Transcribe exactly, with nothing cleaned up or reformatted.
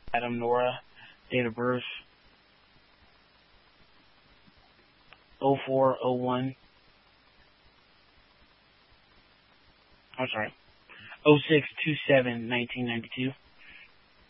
Adam Nora, date of birth oh four oh one. I'm sorry, oh six two seven nineteen ninety-two.